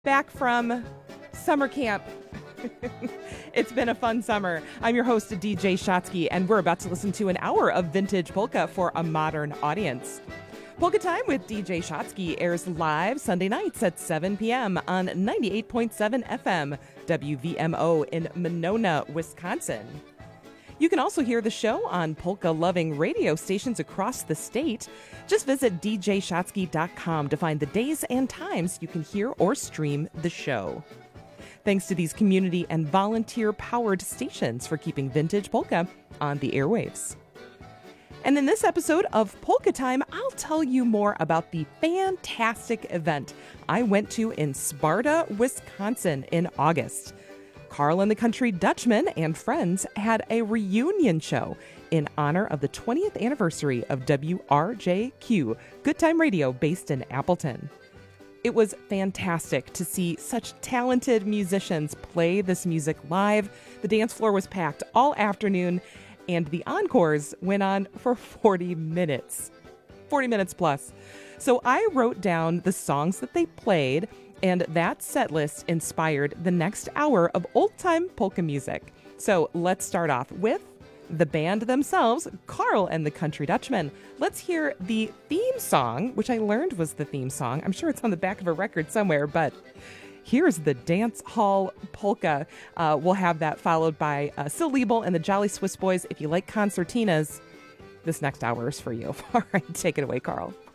Back from summer camp. It's been a fun summer. I'm your host, DJ Shotsky, and we're about to listen to an hour of vintage polka for a modern audience. Polka Time with DJ Shotsky airs live Sunday nights at 7 p.m. on 98.7 FM, WVMO in Monona, Wisconsin. You can also hear the show on polka-loving radio stations across the state. Just visit djshotsky.com to find the days and times you can hear or stream the show. Thanks to these community and volunteer-powered stations for keeping vintage polka on the airwaves. And in this episode of Polka Time, I'll tell you more about the fantastic event I went to in Sparta, Wisconsin in August. Carl and the Country Dutchman and friends had a reunion show in honor of the 20th anniversary of WRJQ, Good Time Radio, based in Appleton. It was fantastic to see such talented musicians play this music live. The dance floor was packed all afternoon, and the encores went on for 40 minutes. 40 minutes plus. So I wrote down the songs that they played, and that set list inspired the next hour of old-time polka music. So let's start off with the band themselves, Carl and the Country Dutchman. Let's hear the theme song, which I learned was the theme song. I'm sure it's on the back of a record somewhere, but here's the Dance Hall Polka. We'll have that followed by Sil Liebel and the Jolly Swiss Boys. If you like concertinas, this next hour is for you. All right, take it away, Carl.